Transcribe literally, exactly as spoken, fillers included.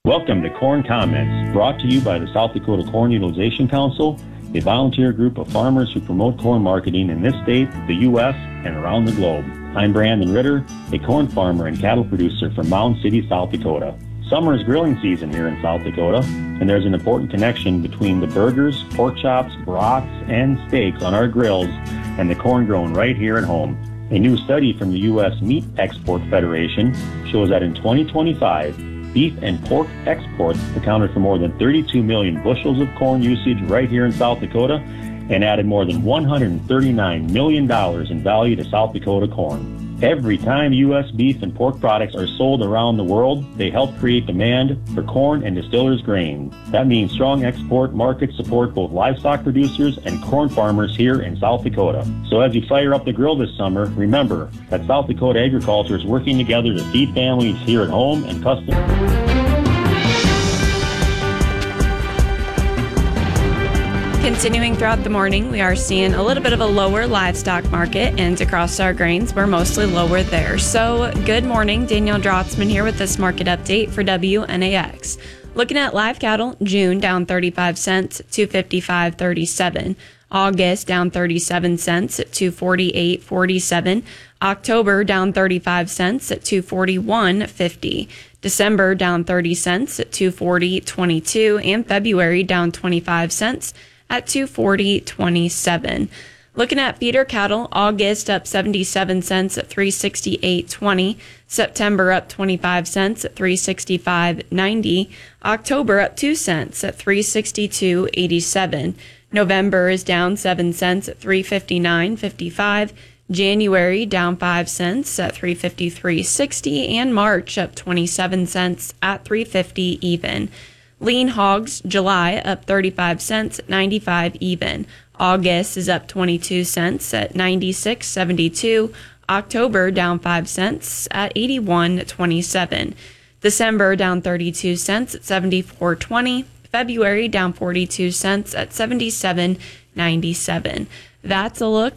Welcome to Corn Comments, brought to you by the South Dakota Corn Utilization Council, a volunteer group of farmers who promote corn marketing in this state, the U S, and around the globe. I'm Brandon Ritter, a corn farmer and cattle producer from Mound City, South Dakota. Summer is grilling season here in South Dakota, and there's an important connection between the burgers, pork chops, brats, and steaks on our grills and the corn grown right here at home. A new study from the U S Meat Export Federation shows that in twenty twenty-five, beef and pork exports accounted for more than thirty-two million bushels of corn usage right here in South Dakota and added more than one hundred thirty-nine million dollars in value to South Dakota corn. Every time U S beef and pork products are sold around the world, they help create demand for corn and distillers' grain. That means strong export markets support both livestock producers and corn farmers here in South Dakota. So as you fire up the grill this summer, remember that South Dakota agriculture is working together to feed families here at home and customers. Continuing throughout the morning, we are seeing a little bit of a lower livestock market, and across our grains, we're mostly lower there. So, good morning. Danielle Drotzman here with this market update for W N A X. Looking at live cattle, June down thirty-five cents at two fifty-five thirty-seven. August down thirty-seven cents at two forty-eight forty-seven. October down thirty-five cents at two forty-one fifty. December down thirty cents at two forty twenty-two, and February down twenty-five cents at two forty twenty-seven. Looking at feeder cattle, August up seventy-seven cents at three sixty-eight twenty. September up twenty-five cents at three sixty-five ninety. October up two cents at three sixty-two eighty-seven. November is down seven cents at three fifty-nine fifty-five. January down five cents at three fifty-three sixty, and March up twenty-seven cents at three fifty even. Lean hogs, July up thirty-five cents at ninety-five even. August is up twenty-two cents at ninety-six seventy-two. October down five cents at eighty-one twenty-seven. December down thirty-two cents at seventy-four twenty. February down forty-two cents at seventy-seven ninety-seven. That's a look